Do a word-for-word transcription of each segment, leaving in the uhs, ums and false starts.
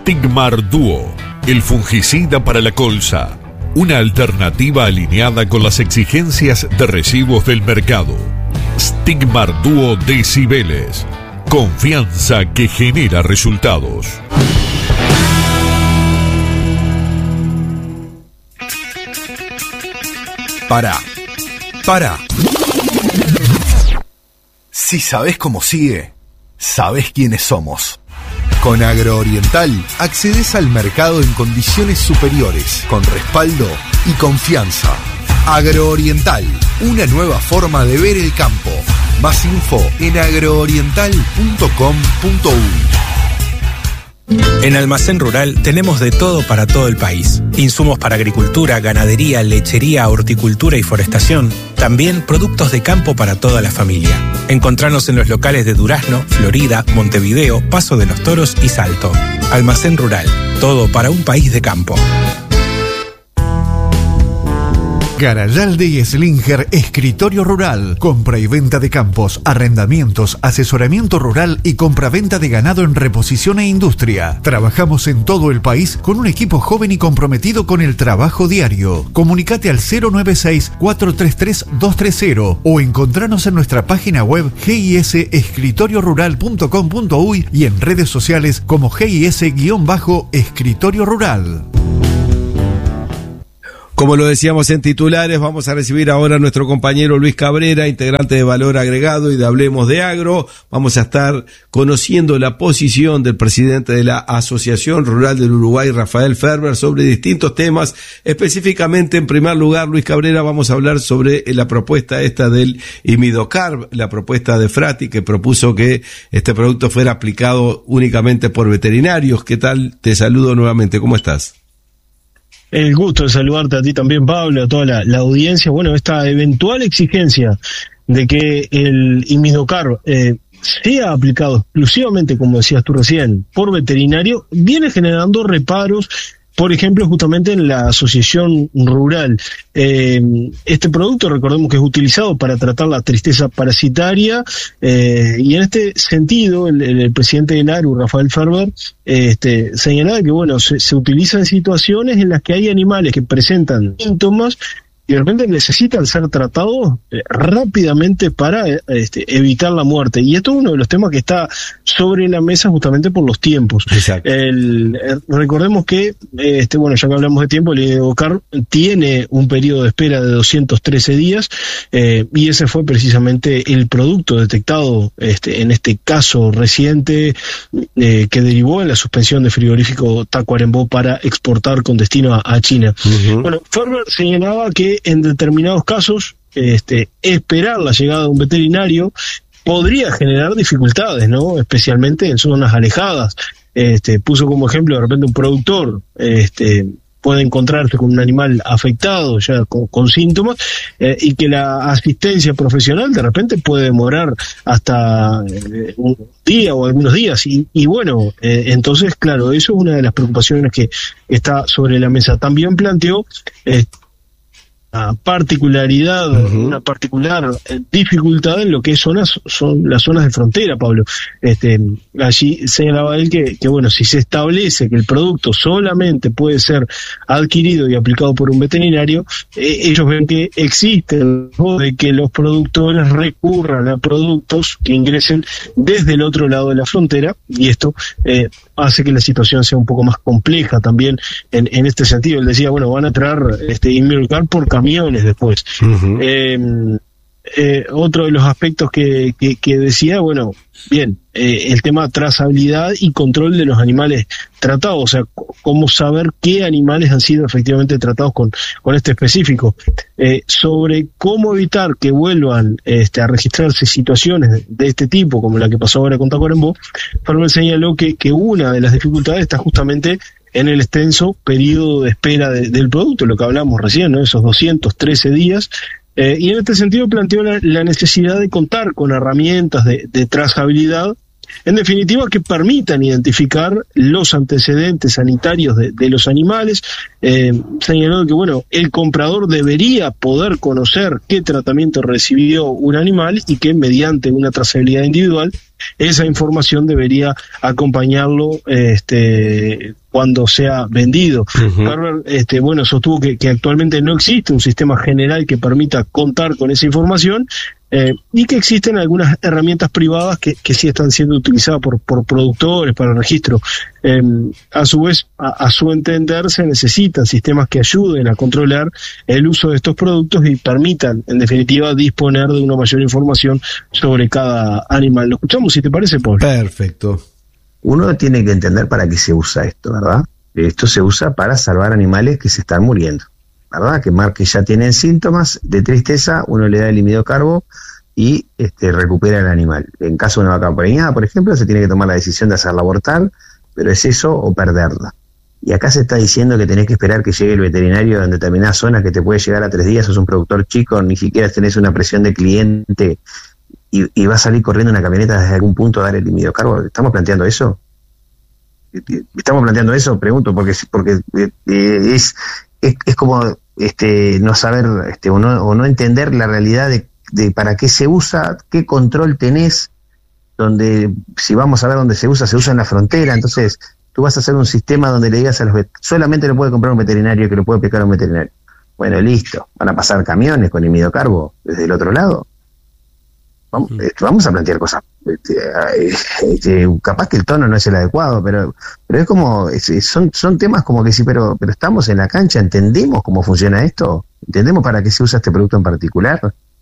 Stigmar Duo, el fungicida para la colza. Una alternativa alineada con las exigencias de residuos del mercado. Stigmar Duo de Cibeles. Confianza que genera resultados. Pará. Pará. Si sabés cómo sigue, sabés quiénes somos. Con Agrooriental accedes al mercado en condiciones superiores, con respaldo y confianza. Agrooriental, una nueva forma de ver el campo. Más info en agrooriental punto com punto uy. En Almacén Rural tenemos de todo para todo el país. Insumos para agricultura, ganadería, lechería, horticultura y forestación. También productos de campo para toda la familia. Encontranos en los locales de Durazno, Florida, Montevideo, Paso de los Toros y Salto. Almacén Rural, todo para un país de campo. Garayalde y Slinger, escritorio rural, compra y venta de campos, arrendamientos, asesoramiento rural y compra-venta de ganado en reposición e industria. Trabajamos en todo el país con un equipo joven y comprometido con el trabajo diario. Comunicate al cero nueve seis, cuatro tres tres, dos tres cero o encontranos en nuestra página web g i s escritorio rural punto com punto uy y en redes sociales como G I S-Escritorio Rural. Como lo decíamos en titulares, vamos a recibir ahora a nuestro compañero Luis Cabrera, integrante de Valor Agregado y de Hablemos de Agro. Vamos a estar conociendo la posición del presidente de la Asociación Rural del Uruguay, Rafael Ferber, sobre distintos temas. Específicamente, en primer lugar, Luis Cabrera, vamos a hablar sobre la propuesta esta del Imidocarb, la propuesta de Frati, que propuso que este producto fuera aplicado únicamente por veterinarios. ¿Qué tal? Te saludo nuevamente. ¿Cómo estás? El gusto de saludarte a ti también, Pablo, a toda la, la audiencia. Bueno, esta eventual exigencia de que el Imidocarb eh, sea aplicado exclusivamente, como decías tú recién, por veterinario, viene generando reparos, por ejemplo, justamente en la asociación rural. Eh, este producto, recordemos que es utilizado para tratar la tristeza parasitaria, eh, y en este sentido, el, el presidente del A R U, Rafael Ferber, este, señalaba que, bueno, se, se utiliza en situaciones en las que hay animales que presentan síntomas y de repente necesitan ser tratados eh, rápidamente para eh, este, evitar la muerte. Y esto es uno de los temas que está sobre la mesa justamente por los tiempos. Exacto. El, eh, recordemos que, este, bueno, ya que hablamos de tiempo, el Imidocarb tiene un periodo de espera de doscientos trece días, eh, y ese fue precisamente el producto detectado este, en este caso reciente eh, que derivó en la suspensión de frigorífico Tacuarembó para exportar con destino a, a China. Uh-huh. Bueno, Ferber señalaba que en determinados casos, este, esperar la llegada de un veterinario podría generar dificultades, ¿no? Especialmente en zonas alejadas. Este, puso como ejemplo, de repente, un productor, este, puede encontrarse con un animal afectado ya con, con síntomas, eh, y que la asistencia profesional de repente puede demorar hasta eh, un día o algunos días. Y, y bueno, eh, entonces, claro, eso es una de las preocupaciones que está sobre la mesa. También planteó eh, una particularidad, uh-huh. una particular eh, dificultad en lo que son las, son las zonas de frontera, Pablo. Este, allí señalaba él que, que, bueno, si se establece que el producto solamente puede ser adquirido y aplicado por un veterinario, eh, ellos ven que existe el riesgo de que los productores recurran a productos que ingresen desde el otro lado de la frontera, y esto eh, hace que la situación sea un poco más compleja también en, en este sentido. Él decía, bueno, van a traer este Imidocarb por camiones después. Uh-huh. Eh, eh, otro de los aspectos que, que, que decía, bueno, bien, eh, el tema trazabilidad y control de los animales tratados, o sea, c- cómo saber qué animales han sido efectivamente tratados con, con este específico. Eh, sobre cómo evitar que vuelvan este, a registrarse situaciones de, de este tipo, como la que pasó ahora con Tacuarembó, Ferber señaló que, que una de las dificultades está justamente en el extenso periodo de espera de, del producto, lo que hablamos recién, ¿no? Esos doscientos trece días, eh, y en este sentido planteó la, la necesidad de contar con herramientas de, de trazabilidad en definitiva, que permitan identificar los antecedentes sanitarios de, de los animales. Eh, señaló que, bueno, el comprador debería poder conocer qué tratamiento recibió un animal y que mediante una trazabilidad individual esa información debería acompañarlo este, cuando sea vendido. Uh-huh. Ferber, este, bueno, sostuvo que, que actualmente no existe un sistema general que permita contar con esa información, eh, y que existen algunas herramientas privadas que, que sí están siendo utilizadas por, por productores para el registro. Eh, a su vez, a, a su entender, se necesitan sistemas que ayuden a controlar el uso de estos productos y permitan, en definitiva, disponer de una mayor información sobre cada animal. Lo escuchamos, si te parece, Paul. Perfecto. Uno tiene que entender para qué se usa esto, ¿verdad? Esto se usa para salvar animales que se están muriendo, ¿verdad? Que mar que ya tienen síntomas de tristeza, uno le da el imidocarbo y este, recupera el animal. En caso de una vaca preñada, por ejemplo, se tiene que tomar la decisión de hacerla abortar, pero es eso o perderla. Y acá se está diciendo que tenés que esperar que llegue el veterinario en determinadas zonas, que te puede llegar a tres días, sos un productor chico, ni siquiera tenés una presión de cliente y, y va a salir corriendo una camioneta desde algún punto a dar el imidocarbo. ¿Estamos planteando eso? ¿Estamos planteando eso? Pregunto, porque, porque eh, es, es, es como este, no saber este, o, no, o no entender la realidad de, de para qué se usa, qué control tenés, donde si vamos a ver dónde se usa, se usa en la frontera. Entonces tú vas a hacer un sistema donde le digas a los vet- solamente lo puede comprar un veterinario, que lo puede aplicar un veterinario. Bueno, listo, van a pasar camiones con imidocarbo desde el otro lado. Vamos, eh, vamos a plantear cosas. Este, este, capaz que el tono no es el adecuado, pero pero es como, es, son son temas como que sí, pero pero estamos en la cancha, entendemos cómo funciona esto, entendemos para qué se usa este producto en particular.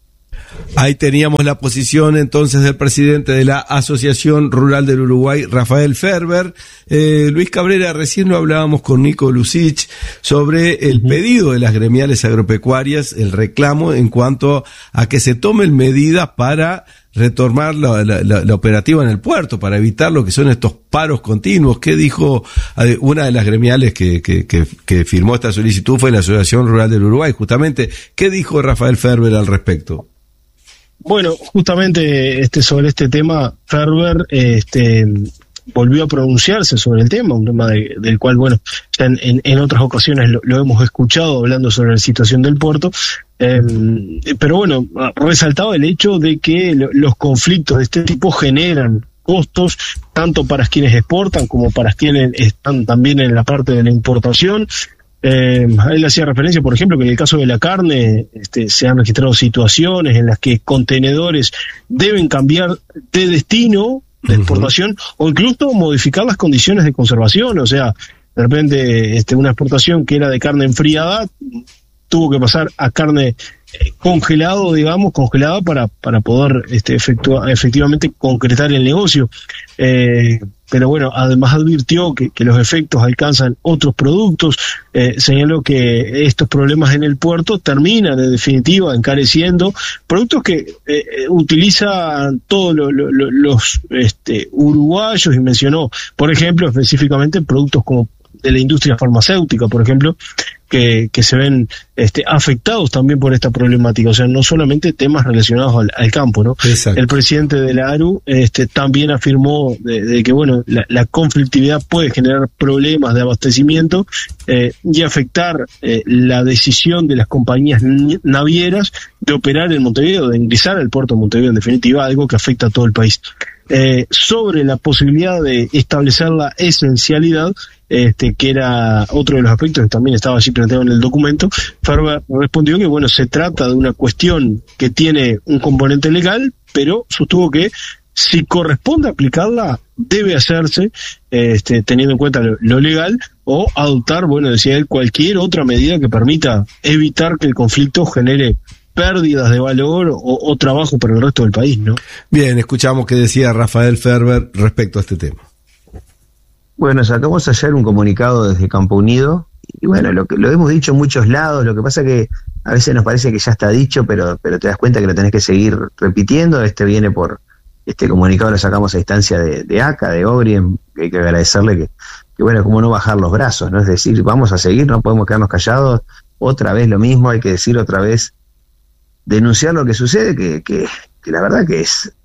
Ahí teníamos la posición entonces del presidente de la Asociación Rural del Uruguay, Rafael Ferber. Eh, Luis Cabrera, recién lo hablábamos con Nico Lucich sobre el pedido de las gremiales agropecuarias, el reclamo en cuanto a que se tomen medidas para retomar la, la, la, la operativa en el puerto, para evitar lo que son estos paros continuos. ¿Qué dijo eh, una de las gremiales que, que, que, que firmó esta solicitud? Fue la Asociación Rural del Uruguay, justamente. ¿Qué dijo Rafael Ferber al respecto? Bueno, justamente este sobre este tema, Ferber este, volvió a pronunciarse sobre el tema, un tema de, del cual, bueno, ya en, en, en otras ocasiones lo, lo hemos escuchado hablando sobre la situación del puerto, eh, pero bueno, resaltaba el hecho de que lo, los conflictos de este tipo generan costos tanto para quienes exportan como para quienes están también en la parte de la importación. Eh, él hacía referencia, por ejemplo, que en el caso de la carne este, se han registrado situaciones en las que contenedores deben cambiar de destino de exportación, uh-huh, o incluso modificar las condiciones de conservación. O sea, de repente este, una exportación que era de carne enfriada tuvo que pasar a carne eh, congelado, digamos, congelada para, para poder este, efectua, efectivamente concretar el negocio. Eh, pero bueno, además advirtió que, que los efectos alcanzan otros productos, eh, señaló que estos problemas en el puerto terminan en definitiva encareciendo productos que eh, utilizan todos lo, lo, lo, los este, uruguayos, y mencionó, por ejemplo, específicamente productos como de la industria farmacéutica, por ejemplo, que, que se ven este, afectados también por esta problemática. O sea, no solamente temas relacionados al, al campo, ¿no? Exacto. El presidente de la ARU este, también afirmó de, de que, bueno, la, la conflictividad puede generar problemas de abastecimiento eh, y afectar eh, la decisión de las compañías navieras de operar en Montevideo, de ingresar al puerto de Montevideo, en definitiva, algo que afecta a todo el país. Eh, sobre la posibilidad de establecer la esencialidad, este, que era otro de los aspectos que también estaba allí planteado en el documento, Ferber respondió que, bueno, se trata de una cuestión que tiene un componente legal, pero sostuvo que si corresponde aplicarla, debe hacerse este, teniendo en cuenta lo, lo legal, o adoptar, bueno, decía él, cualquier otra medida que permita evitar que el conflicto genere pérdidas de valor o, o trabajo para el resto del país, ¿no? Bien, escuchamos qué decía Rafael Ferber respecto a este tema. Bueno, sacamos ayer un comunicado desde Campo Unido, y bueno, lo que lo hemos dicho en muchos lados, lo que pasa que a veces nos parece que ya está dicho, pero pero te das cuenta que lo tenés que seguir repitiendo. Este viene por, este comunicado lo sacamos a instancia de, de A C A, de Ogrien, que hay que agradecerle que, que bueno, como no bajar los brazos, ¿no? Es decir, vamos a seguir, no podemos quedarnos callados, otra vez lo mismo, hay que decir otra vez, denunciar lo que sucede, que, que, que la verdad que es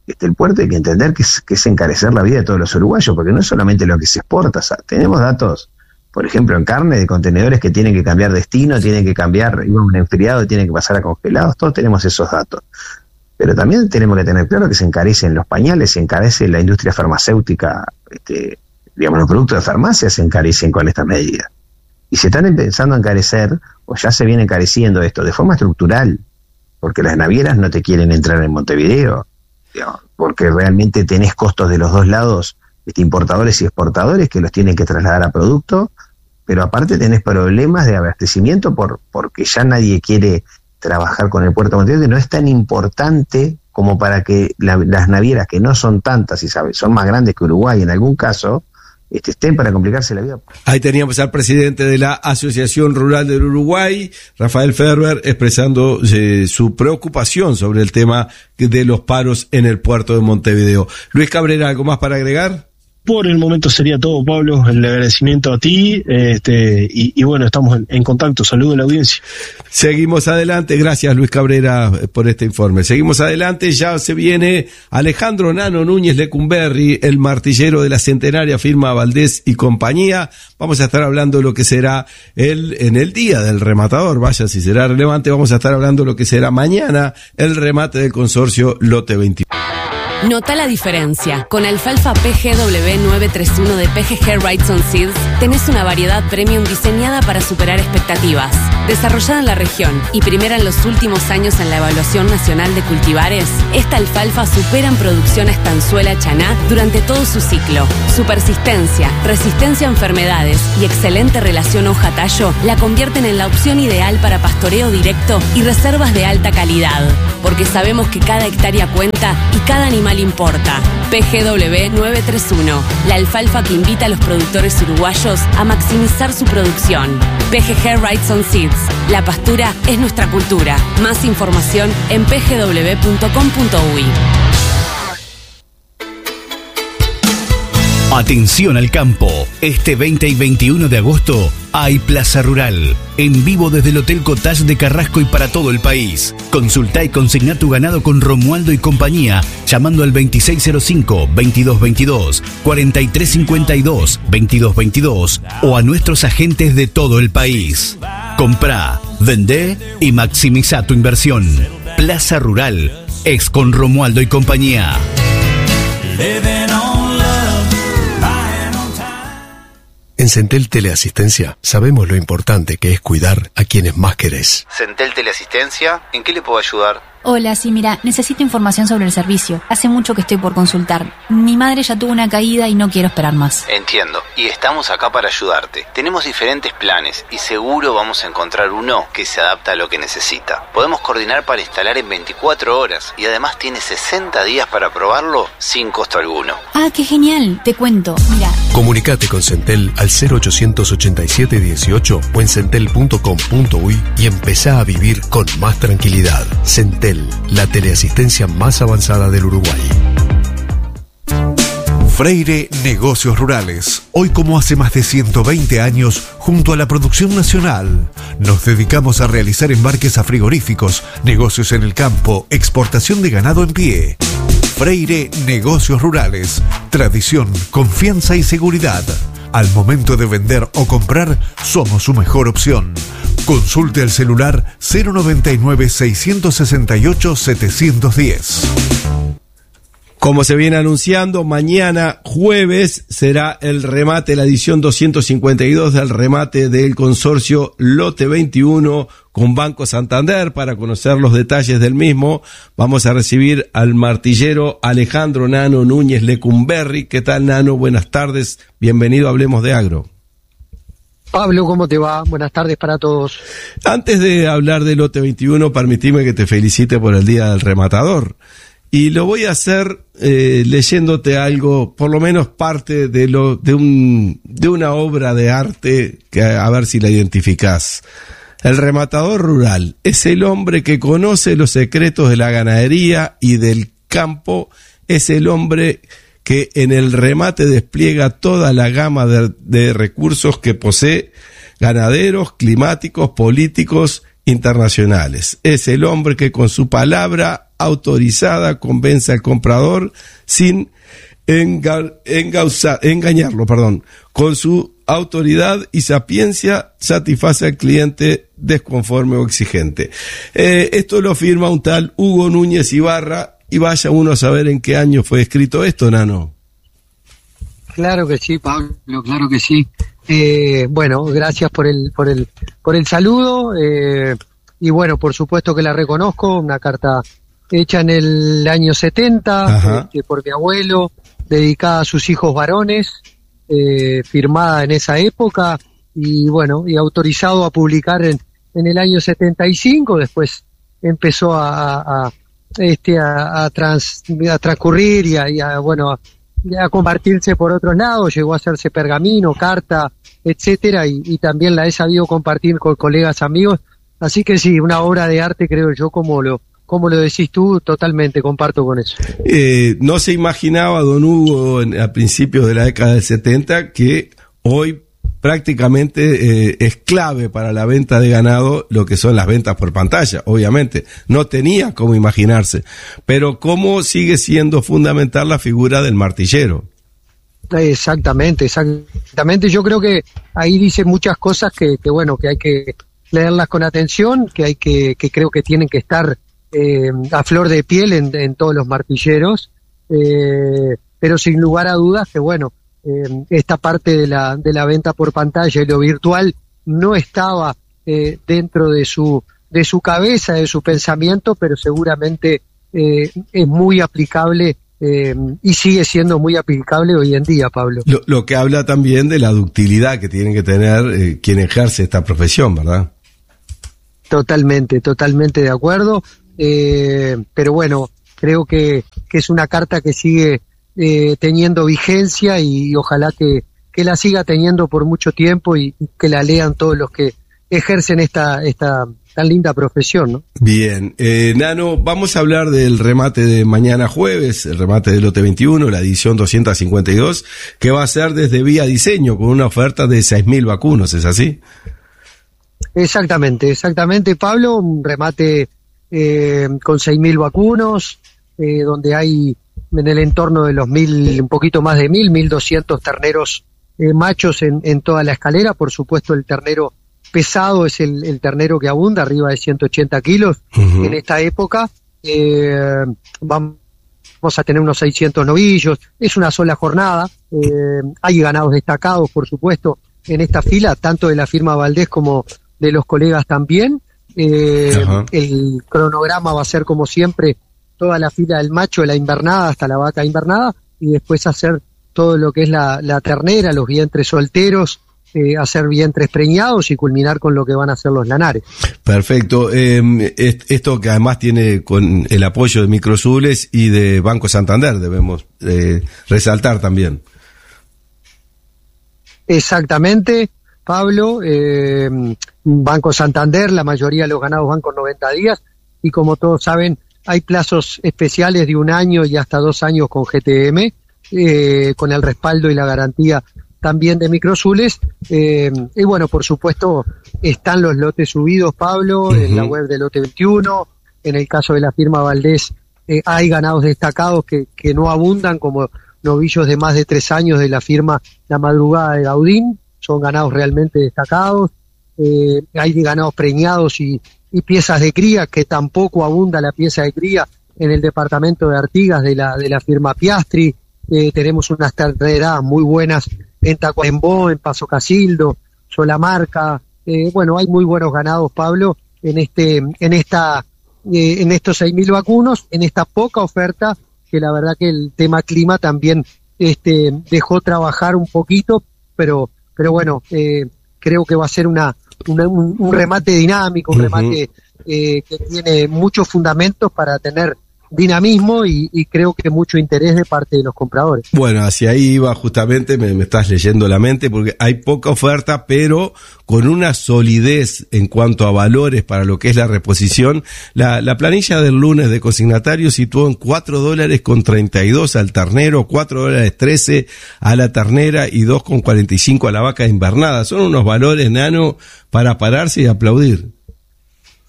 este, el puerto hay que entender que es, que es encarecer la vida de todos los uruguayos, porque no es solamente lo que se exporta, o sea, tenemos datos, por ejemplo, en carne, de contenedores que tienen que cambiar destino, tienen que cambiar, iban un enfriado, tienen que pasar a congelados, todos tenemos esos datos. Pero también tenemos que tener claro que se encarecen los pañales, se encarece la industria farmacéutica, este, digamos, los productos de farmacia se encarecen con esta medida. Y se están empezando a encarecer, o ya se viene encareciendo esto, de forma estructural, porque las navieras no te quieren entrar en Montevideo, digamos, porque realmente tenés costos de los dos lados, este, importadores y exportadores, que los tienen que trasladar a producto, pero aparte tenés problemas de abastecimiento por porque ya nadie quiere trabajar con el puerto de Montevideo, que no es tan importante como para que la, las navieras, que no son tantas y sabes, son más grandes que Uruguay en algún caso, este, estén para complicarse la vida. Ahí teníamos al presidente de la Asociación Rural del Uruguay, Rafael Ferber, expresando eh, su preocupación sobre el tema de los paros en el puerto de Montevideo. Luis Cabrera, ¿algo más para agregar? Por el momento sería todo, Pablo. El agradecimiento a ti, este, y, y bueno, estamos en, en contacto. Saludo a la audiencia. Seguimos adelante. Gracias, Luis Cabrera, por este informe. Seguimos adelante. Ya se viene Alejandro Nano Núñez Lecumberri, el martillero de la centenaria firma Valdés y compañía. Vamos a estar hablando de lo que será el, en el día del rematador. Vaya, si será relevante, vamos a estar hablando de lo que será mañana el remate del consorcio Lote veintiuno. Nota la diferencia. Con alfalfa P G W nueve treinta y uno de P G G Wrightson Seeds tenés una variedad premium diseñada para superar expectativas. Desarrollada en la región y primera en los últimos años en la evaluación nacional de cultivares, esta alfalfa supera en producción a estanzuela chaná durante todo su ciclo. Su persistencia, resistencia a enfermedades y excelente relación hoja-tallo la convierten en la opción ideal para pastoreo directo y reservas de alta calidad. Porque sabemos que cada hectárea cuenta y cada animal importa. P G W nueve treinta y uno, la alfalfa que invita a los productores uruguayos a maximizar su producción. P G G Wrightson Seeds, la pastura es nuestra cultura. Más información en p g w punto com punto u y. Atención al campo, este veinte y veintiuno de agosto hay Plaza Rural, en vivo desde el Hotel Cottage de Carrasco y para todo el país. Consultá y consigná tu ganado con Romualdo y compañía, llamando al veintiséis cero cinco, veintidós veintidós, cuarenta y tres cincuenta y dos, veintidós veintidós o a nuestros agentes de todo el país. Comprá, vendé y maximiza tu inversión. Plaza Rural, ex con Romualdo y compañía. En Centel Teleasistencia sabemos lo importante que es cuidar a quienes más querés. Centel Teleasistencia, ¿en qué le puedo ayudar? Hola, sí, mira, necesito información sobre el servicio. Hace mucho que estoy por consultar. Mi madre ya tuvo una caída y no quiero esperar más. Entiendo, y estamos acá para ayudarte. Tenemos diferentes planes y seguro vamos a encontrar uno que se adapta a lo que necesita. Podemos coordinar para instalar en veinticuatro horas y además tiene sesenta días para probarlo sin costo alguno. Ah, qué genial, te cuento, mira. Comunicate con Centel al cero ochocientos ochenta y siete dieciocho o en centel punto com punto u y y empezá a vivir con más tranquilidad. Centel, la teleasistencia más avanzada del Uruguay. Freire Negocios Rurales. Hoy, como hace más de ciento veinte años, junto a la producción nacional, nos dedicamos a realizar embarques a frigoríficos, negocios en el campo, exportación de ganado en pie. Freire Negocios Rurales. Tradición, confianza y seguridad. Al momento de vender o comprar, somos su mejor opción. Consulte al celular cero noventa y nueve, seiscientos sesenta y ocho, setecientos diez. Como se viene anunciando, mañana jueves será el remate, la edición doscientos cincuenta y dos del remate del consorcio Lote veintiuno con Banco Santander. Para conocer los detalles del mismo, vamos a recibir al martillero Alejandro Nano Núñez Lecumberri. ¿Qué tal, Nano? Buenas tardes, bienvenido a Hablemos de Agro. Pablo, ¿cómo te va? Buenas tardes para todos. Antes de hablar del Lote veintiuno, permitime que te felicite por el Día del Rematador. Y lo voy a hacer eh, leyéndote algo, por lo menos parte de lo de un de una obra de arte que a ver si la identificás. El rematador rural es el hombre que conoce los secretos de la ganadería y del campo, es el hombre que en el remate despliega toda la gama de, de recursos que posee, ganaderos, climáticos, políticos internacionales. Es el hombre que con su palabra autorizada convence al comprador sin enga- engausa- engañarlo, perdón. Con su autoridad y sapiencia satisface al cliente desconforme o exigente. Eh, esto lo firma un tal Hugo Núñez Ibarra, y vaya uno a saber en qué año fue escrito esto, Nano. Claro que sí, Pablo, claro que sí. Eh, bueno, gracias por el por el por el saludo eh, y bueno, por supuesto que la reconozco, una carta hecha en el año setenta este, por mi abuelo, dedicada a sus hijos varones, eh, firmada en esa época y bueno, y autorizado a publicar en, en el año setenta y cinco. Después empezó a, a este a, a, trans, a transcurrir y a, y a bueno a, a compartirse por otros lados, llegó a hacerse pergamino, carta, etcétera, y, y también la he sabido compartir con colegas, amigos, así que sí, una obra de arte, creo yo, como lo como lo decís tú, totalmente comparto con eso. Eh, no se imaginaba don Hugo en, a principios de la década del setenta que hoy prácticamente eh, es clave para la venta de ganado lo que son las ventas por pantalla, obviamente. No tenía cómo imaginarse, pero cómo sigue siendo fundamental la figura del martillero. Exactamente, exactamente. Yo creo que ahí dice muchas cosas que, que bueno, que hay que leerlas con atención, que hay que, que creo que tienen que estar eh, a flor de piel en, en todos los martilleros, eh, pero sin lugar a dudas que bueno, Eh, esta parte de la de la venta por pantalla y lo virtual no estaba eh, dentro de su de su cabeza, de su pensamiento, pero seguramente eh, es muy aplicable eh, y sigue siendo muy aplicable hoy en día, Pablo. Lo, lo que habla también de la ductilidad que tienen que tener eh, quien ejerce esta profesión, ¿verdad? Totalmente, totalmente de acuerdo, eh, pero bueno, creo que, que es una carta que sigue Eh, teniendo vigencia y, y ojalá que, que la siga teniendo por mucho tiempo y, y que la lean todos los que ejercen esta esta tan linda profesión, ¿no? Bien, eh, Nano, vamos a hablar del remate de mañana jueves, el remate del lote veintiuno, la edición doscientos cincuenta y dos, que va a ser desde Vía Diseño con una oferta de seis mil vacunos, ¿es así? Exactamente, exactamente, Pablo, un remate eh, con seis mil vacunos, eh, donde hay en el entorno de los mil, un poquito más de mil, mil doscientos terneros eh, machos en, en toda la escalera. Por supuesto, el ternero pesado es el, el ternero que abunda, arriba de ciento ochenta kilos. Uh-huh. En esta época eh, vamos a tener unos seiscientos novillos, es una sola jornada, eh, hay ganados destacados, por supuesto, en esta fila, tanto de la firma Valdés como de los colegas también. Eh, uh-huh. El cronograma va a ser, como siempre, toda la fila del macho de la invernada hasta la vaca invernada y después hacer todo lo que es la, la ternera, los vientres solteros, eh, hacer vientres preñados y culminar con lo que van a ser los lanares. Perfecto. Eh, esto que además tiene con el apoyo de Microsules y de Banco Santander, debemos eh, resaltar también. Exactamente, Pablo. Eh, Banco Santander, la mayoría de los ganados van con noventa días y como todos saben, hay plazos especiales de un año y hasta dos años con G T M, eh, con el respaldo y la garantía también de Microsules. Eh, y bueno, por supuesto, están los lotes subidos, Pablo, uh-huh. en la web del lote veintiuno. En el caso de la firma Valdés, eh, hay ganados destacados que, que no abundan, como novillos de más de tres años de la firma La Madrugada de Gaudín. Son ganados realmente destacados. Eh, hay ganados preñados y y piezas de cría, que tampoco abunda la pieza de cría en el departamento de Artigas de la de la firma Piastri. Eh, tenemos unas terneras muy buenas en Tacuarembó, en Paso Casildo, Solamarca. Eh, bueno, hay muy buenos ganados, Pablo, en este en esta eh, en estos seis mil vacunos, en esta poca oferta, que la verdad que el tema clima también este dejó trabajar un poquito, pero pero bueno, eh, creo que va a ser una Una, un, un remate dinámico, un uh-huh. remate eh, que tiene muchos fundamentos para tener dinamismo y, y creo que mucho interés de parte de los compradores. Bueno, hacia ahí iba justamente, me, me estás leyendo la mente, porque hay poca oferta, pero con una solidez en cuanto a valores para lo que es la reposición. La, la planilla del lunes de consignatario situó en cuatro dólares con treinta y dos al ternero, cuatro dólares trece a la ternera y dos con cuarenta y cinco a la vaca invernada. Son unos valores, Nano, para pararse y aplaudir.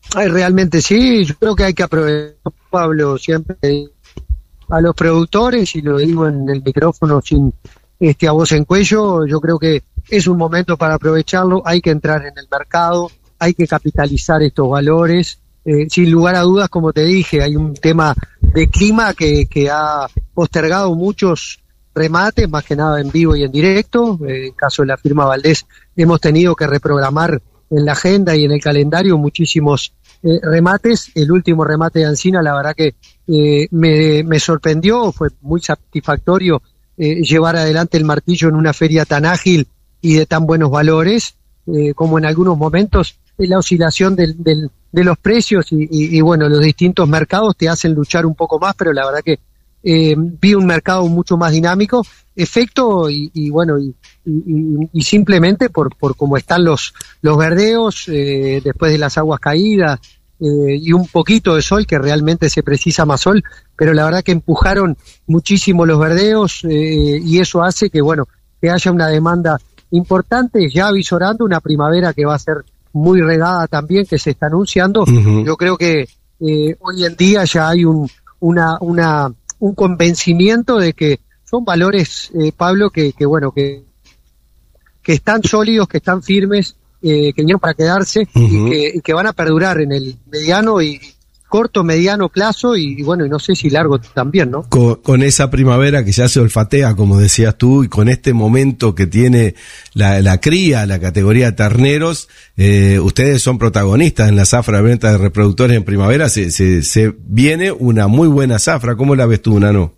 Ay, realmente sí, yo creo que hay que aprovechar, Pablo, siempre a los productores, y lo digo en el micrófono sin este a voz en cuello, yo creo que es un momento para aprovecharlo, hay que entrar en el mercado, hay que capitalizar estos valores, eh, sin lugar a dudas, como te dije, hay un tema de clima que, que ha postergado muchos remates, más que nada en vivo y en directo. Eh, en caso de la firma Valdés, hemos tenido que reprogramar en la agenda y en el calendario muchísimos eh, remates. El último remate de Ancina, la verdad que eh, me, me sorprendió, fue muy satisfactorio eh, llevar adelante el martillo en una feria tan ágil y de tan buenos valores, eh, como en algunos momentos eh, la oscilación del, del, de los precios y, y, y bueno, los distintos mercados te hacen luchar un poco más, pero la verdad que eh, vi un mercado mucho más dinámico, efecto y, y bueno, y, y, y simplemente por, por cómo están los, los verdeos eh, después de las aguas caídas eh, y un poquito de sol, que realmente se precisa más sol, pero la verdad que empujaron muchísimo los verdeos eh, y eso hace que bueno, que haya una demanda importante, ya avisorando una primavera que va a ser muy regada también, que se está anunciando. Uh-huh. Yo creo que eh, hoy en día ya hay un una una un convencimiento de que son valores, eh, Pablo, que, que bueno, que que están sólidos, que están firmes, eh, que vienen para quedarse. Uh-huh. y, que, y que van a perdurar en el mediano y corto, mediano plazo y, y bueno, y no sé si largo también, ¿no? Con, con esa primavera que ya se olfatea, como decías tú, y con este momento que tiene la, la cría, la categoría de terneros, eh, ustedes son protagonistas en la zafra de venta de reproductores en primavera, se, se, se viene una muy buena zafra. ¿Cómo la ves tú, Nano?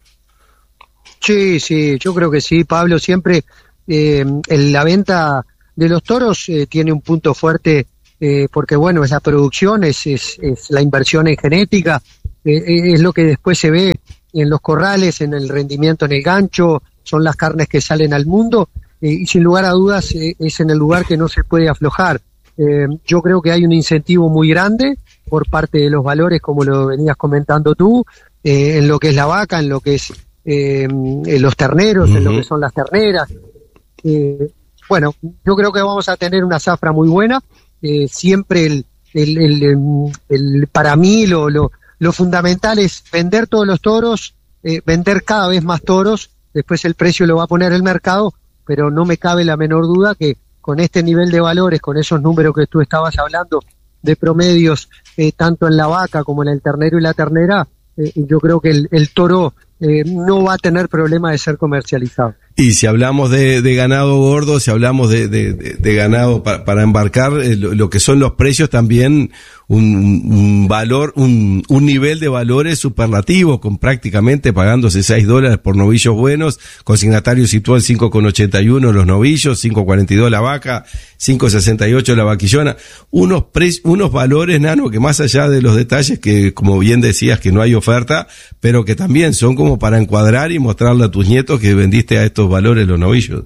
Sí, sí, yo creo que sí, Pablo, siempre eh, en la venta de los toros eh, tiene un punto fuerte. Eh, porque bueno, es la producción, es, es, es la inversión en genética, eh, es lo que después se ve en los corrales, en el rendimiento en el gancho, son las carnes que salen al mundo, eh, y sin lugar a dudas eh, es en el lugar que no se puede aflojar. Eh, yo creo que hay un incentivo muy grande por parte de los valores, como lo venías comentando tú, eh, en lo que es la vaca, en lo que es eh, en los terneros, uh-huh. en lo que son las terneras. Eh, bueno, yo creo que vamos a tener una zafra muy buena. Eh, siempre el, el, el, el, el para mí lo, lo, lo fundamental es vender todos los toros, eh, vender cada vez más toros, después el precio lo va a poner el mercado, pero no me cabe la menor duda que con este nivel de valores, con esos números que tú estabas hablando de promedios, eh, tanto en la vaca como en el ternero y la ternera, eh, yo creo que el, el toro eh, no va a tener problema de ser comercializado. Y si hablamos de, de ganado gordo, si hablamos de, de, de, de ganado para, para embarcar, eh, lo, lo que son los precios también, un, un valor, un, un nivel de valores superlativo, con prácticamente pagándose seis dólares por novillos buenos, consignatario situó en cinco con ochenta y uno los novillos, cinco cuarenta y dos la vaca, cinco sesenta y ocho la vaquillona, unos pre, unos valores, Nano, que más allá de los detalles, que como bien decías que no hay oferta, pero que también son como para encuadrar y mostrarle a tus nietos que vendiste a estos valores los novillos.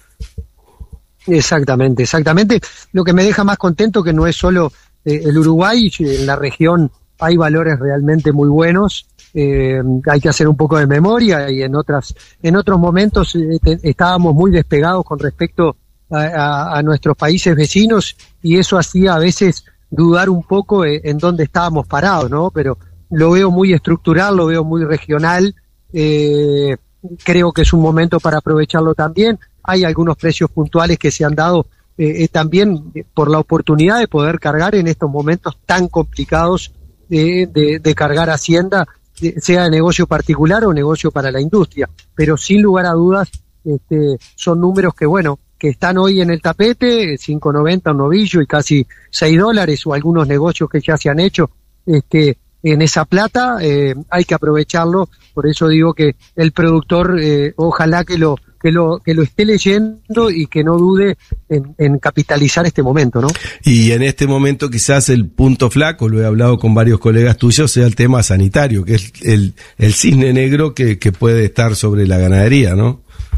Exactamente, exactamente. Lo que me deja más contento que no es solo eh, el Uruguay, en la región hay valores realmente muy buenos. Eh, hay que hacer un poco de memoria y en otras, en otros momentos eh, te, estábamos muy despegados con respecto a, a, a nuestros países vecinos y eso hacía a veces dudar un poco eh, en dónde estábamos parados, ¿no? Pero lo veo muy estructural, lo veo muy regional. Eh, Creo que es un momento para aprovecharlo también. Hay algunos precios puntuales que se han dado eh, eh, también por la oportunidad de poder cargar en estos momentos tan complicados eh, de, de cargar hacienda, eh, sea de negocio particular o negocio para la industria. Pero sin lugar a dudas este, son números que, bueno, que están hoy en el tapete, cinco noventa un novillo y casi seis dólares, o algunos negocios que ya se han hecho este, en esa plata, eh, hay que aprovecharlo. Por eso digo que el productor eh, ojalá que lo que lo que lo esté leyendo y que no dude en, en capitalizar este momento, ¿no? Y en este momento quizás el punto flaco, lo he hablado con varios colegas tuyos, sea el tema sanitario, que es el el cisne negro que, que puede estar sobre la ganadería, ¿no?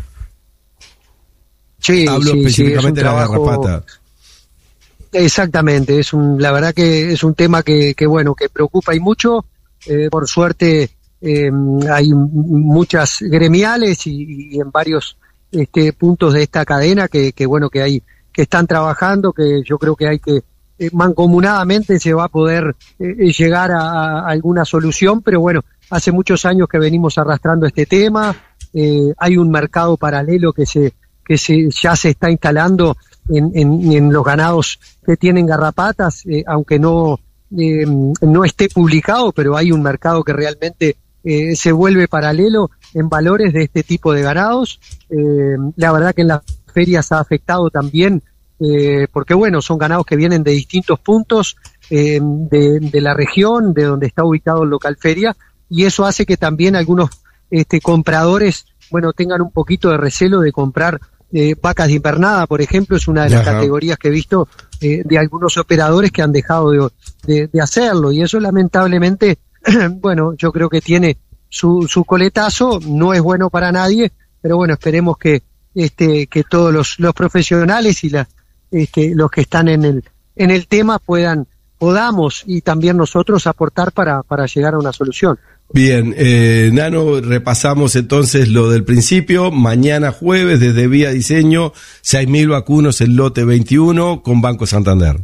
Sí, hablo sí, específicamente sí, de la trabajo... garrapata. Exactamente, es un, la verdad que es un tema que, que bueno, que preocupa y mucho. Eh, por suerte eh, hay muchas gremiales y, y en varios este, puntos de esta cadena que, que bueno que hay que están trabajando, que yo creo que hay que eh, mancomunadamente se va a poder eh, llegar a, a alguna solución, pero bueno, hace muchos años que venimos arrastrando este tema, eh, hay un mercado paralelo que se que se ya se está instalando en, en, en los ganados que tienen garrapatas, eh, aunque no eh, no esté publicado, pero hay un mercado que realmente eh, se vuelve paralelo en valores de este tipo de ganados. Eh, la verdad que en las ferias ha afectado también, eh, porque bueno, son ganados que vienen de distintos puntos eh, de, de la región, de donde está ubicado el local feria, y eso hace que también algunos este, compradores, bueno, tengan un poquito de recelo de comprar eh, vacas de invernada, por ejemplo, es una de las Ajá. categorías que he visto eh, de algunos operadores que han dejado de, de, de hacerlo, y eso lamentablemente, bueno, yo creo que tiene su, su coletazo, no es bueno para nadie, pero bueno, esperemos que este que todos los, los profesionales y la, este, los que están en el en el tema puedan podamos y también nosotros aportar para, para llegar a una solución. Bien, eh, Nano, repasamos entonces lo del principio. Mañana jueves, desde Vía Diseño, seis mil vacunos en lote veintiuno con Banco Santander.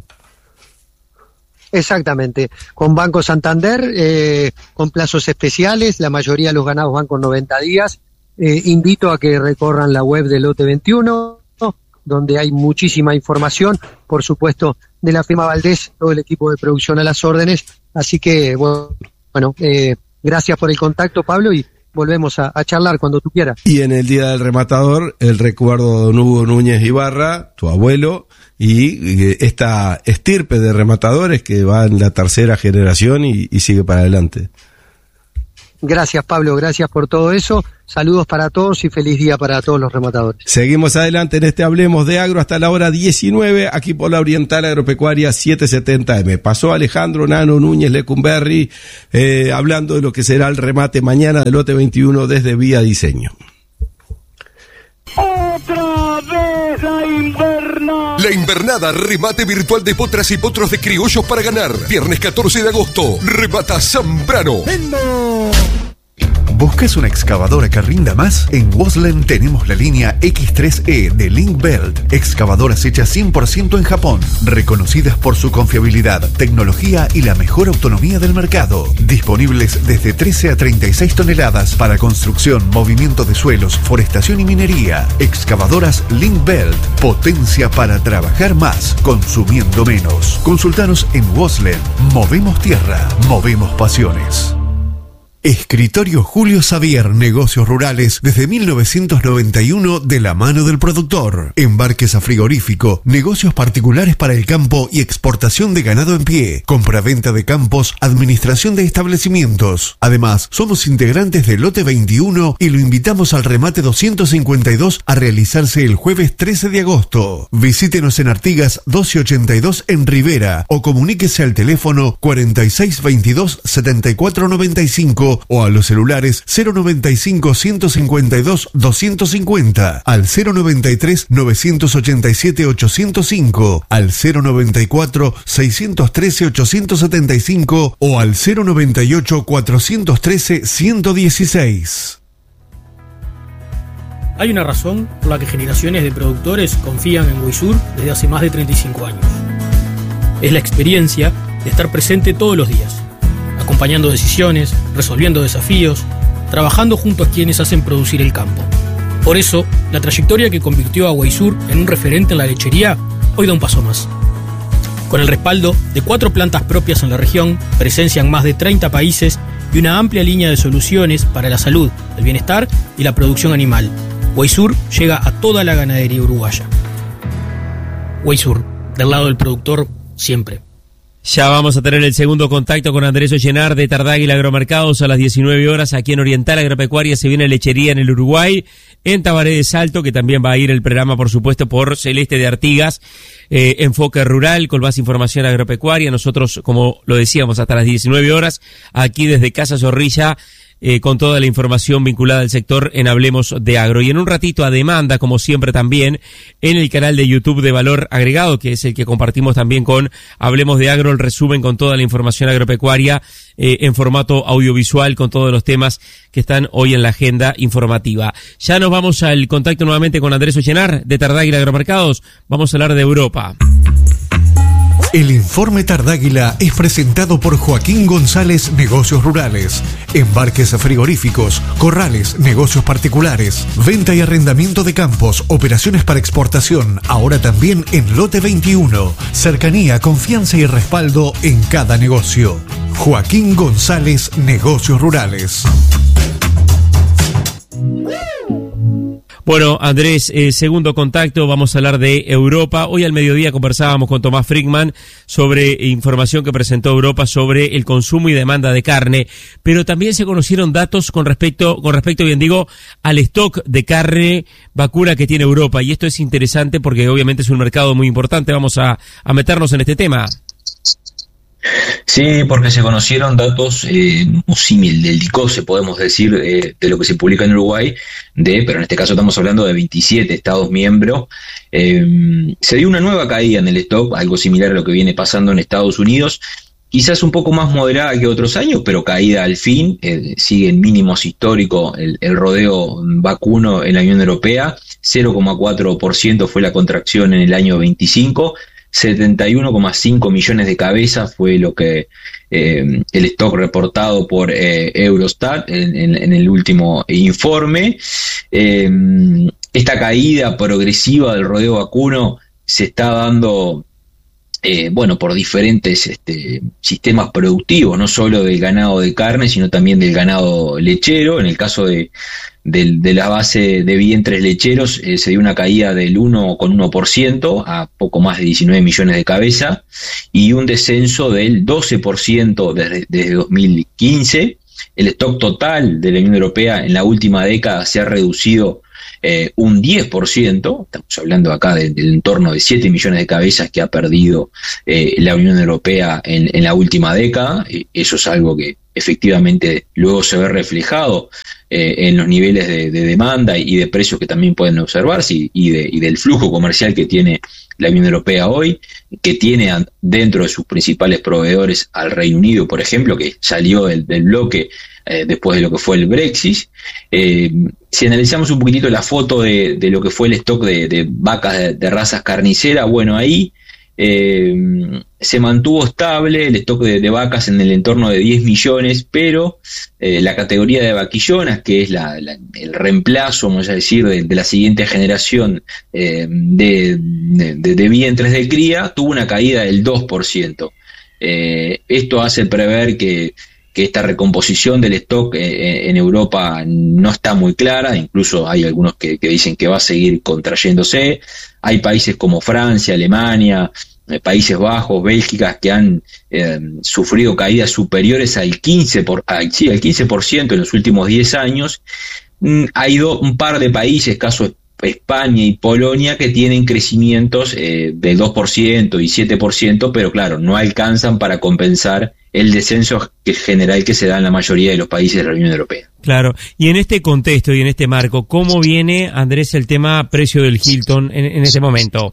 Exactamente, con Banco Santander, eh, con plazos especiales, la mayoría de los ganados van con noventa días. Eh, invito a que recorran la web del lote veintiuno, donde hay muchísima información, por supuesto, de la firma Valdés, todo el equipo de producción a las órdenes. Así que, bueno, bueno eh, gracias por el contacto, Pablo, y volvemos a, a charlar cuando tú quieras. Y en el Día del Rematador, el recuerdo de don Hugo Núñez Ibarra, tu abuelo, y, y esta estirpe de rematadores que va en la tercera generación y, y sigue para adelante. Gracias, Pablo, gracias por todo eso. Saludos para todos y feliz día para todos los rematadores. Seguimos adelante en este Hablemos de Agro hasta la hora diecinueve, aquí por la Oriental Agropecuaria setecientos setenta eme. Pasó Alejandro Nano Núñez Lecumberri eh, hablando de lo que será el remate mañana del lote veintiuno desde Vía Diseño. ¡Otra vez la invernada! La invernada, remate virtual de potras y potros de criollos para ganar. Viernes catorce de agosto, remata Zambrano. ¡Vendo! ¿Buscas una excavadora que rinda más? En Waslen tenemos la línea equis tres e de Link-Belt. Excavadoras hechas cien por ciento en Japón, reconocidas por su confiabilidad, tecnología y la mejor autonomía del mercado. Disponibles desde trece a treinta y seis toneladas para construcción, movimiento de suelos, forestación y minería. Excavadoras Link-Belt. Potencia para trabajar más, consumiendo menos. Consultanos en Waslen. Movemos tierra, movemos pasiones. Escritorio Julio Xavier, negocios rurales desde mil novecientos noventa y uno de la mano del productor. Embarques a frigorífico, negocios particulares para el campo y exportación de ganado en pie, compraventa de campos, administración de establecimientos. Además, somos integrantes del lote veintiuno y lo invitamos al remate doscientos cincuenta y dos a realizarse el jueves trece de agosto. Visítenos en Artigas doscientos ochenta y dos en Rivera o comuníquese al teléfono cuarenta y seis veintidós setenta y cuatro noventa y cinco o a los celulares cero noventa y cinco ciento cincuenta y dos doscientos cincuenta, al cero noventa y tres novecientos ochenta y siete ochocientos cinco, al cero noventa y cuatro seiscientos trece ochocientos setenta y cinco o al cero noventa y ocho cuatrocientos trece ciento dieciséis. Hay una razón por la que generaciones de productores confían en Weisur desde hace más de treinta y cinco años. Es la experiencia de estar presente todos los días, acompañando decisiones, resolviendo desafíos, trabajando junto a quienes hacen producir el campo. Por eso, la trayectoria que convirtió a Weisur en un referente en la lechería, hoy da un paso más. Con el respaldo de cuatro plantas propias en la región, presencia en más de treinta países y una amplia línea de soluciones para la salud, el bienestar y la producción animal, Weisur llega a toda la ganadería uruguaya. Weisur, del lado del productor, siempre. Ya vamos a tener el segundo contacto con Andrés Ollenar de Tardáguila Agromercados a las diecinueve horas aquí en Oriental Agropecuaria. Se viene lechería en el Uruguay, en Tabaré de Salto, que también va a ir el programa, por supuesto, por Celeste de Artigas, eh, Enfoque Rural, con más información agropecuaria. Nosotros, como lo decíamos, hasta las diecinueve horas, aquí desde Casa Zorrilla, Eh, con toda la información vinculada al sector en Hablemos de Agro. Y en un ratito a demanda, como siempre también, en el canal de YouTube de Valor Agregado, que es el que compartimos también con Hablemos de Agro, el resumen con toda la información agropecuaria eh, en formato audiovisual, con todos los temas que están hoy en la agenda informativa. Ya nos vamos al contacto nuevamente con Andrés Ollenar de Tardáguila Agromercados. Vamos a hablar de Europa. El informe Tardáguila es presentado por Joaquín González, Negocios Rurales. Embarques frigoríficos, corrales, negocios particulares, venta y arrendamiento de campos, operaciones para exportación, ahora también en Lote veintiuno. Cercanía, confianza y respaldo en cada negocio. Joaquín González, Negocios Rurales. Bueno, Andrés, eh, segundo contacto, vamos a hablar de Europa. Hoy al mediodía conversábamos con Tomás Frickman sobre información que presentó Europa sobre el consumo y demanda de carne, pero también se conocieron datos con respecto, con respecto, bien digo, al stock de carne vacuna que tiene Europa, y esto es interesante porque obviamente es un mercado muy importante. Vamos a, a meternos en este tema. Sí, porque se conocieron datos eh, un símil del DICOSE, podemos decir, eh, de lo que se publica en Uruguay, de, pero en este caso estamos hablando de veintisiete estados miembros. Eh, se dio una nueva caída en el stock, algo similar a lo que viene pasando en Estados Unidos, quizás un poco más moderada que otros años, pero caída al fin. Eh, sigue en mínimos históricos el, el rodeo vacuno en la Unión Europea, cero coma cuatro por ciento fue la contracción en el año veinticinco, setenta y uno coma cinco millones de cabezas fue lo que eh, el stock reportado por eh, Eurostat en, en, en el último informe. Eh, esta caída progresiva del rodeo vacuno se está dando eh, bueno, por diferentes este, sistemas productivos, no solo del ganado de carne, sino también del ganado lechero. En el caso de De, de la base de vientres lecheros eh, se dio una caída del uno coma uno por ciento a poco más de diecinueve millones de cabezas y un descenso del doce por ciento desde, desde dos mil quince. El stock total de la Unión Europea en la última década se ha reducido eh, un diez por ciento, estamos hablando acá del de, de entorno de siete millones de cabezas que ha perdido eh, la Unión Europea en, en la última década. Eh, eso es algo que efectivamente luego se ve reflejado eh, en los niveles de, de demanda y de precios que también pueden observarse y, y, de, y del flujo comercial que tiene la Unión Europea hoy, que tiene dentro de sus principales proveedores al Reino Unido, por ejemplo, que salió del, del bloque eh, después de lo que fue el Brexit. Eh, si analizamos un poquitito la foto de, de lo que fue el stock de, de vacas de, de razas carniceras, bueno, ahí Eh, se mantuvo estable el stock de, de vacas en el entorno de diez millones, pero eh, la categoría de vaquillonas, que es la, la, el reemplazo, vamos a decir, de, de la siguiente generación eh, de, de, de vientres de cría, tuvo una caída del dos por ciento. Eh, esto hace prever que, que esta recomposición del stock eh, en Europa no está muy clara, incluso hay algunos que, que dicen que va a seguir contrayéndose. Hay países como Francia, Alemania, Países Bajos, Bélgica, que han eh, sufrido caídas superiores al quince por ciento, al, sí, al quince por ciento en los últimos diez años. Mm, hay do, un par de países, caso España y Polonia, que tienen crecimientos eh, del dos por ciento y siete por ciento, pero claro, no alcanzan para compensar el descenso general que se da en la mayoría de los países de la Unión Europea. Claro, y en este contexto y en este marco, ¿cómo viene, Andrés, el tema precio del Hilton en, en este momento?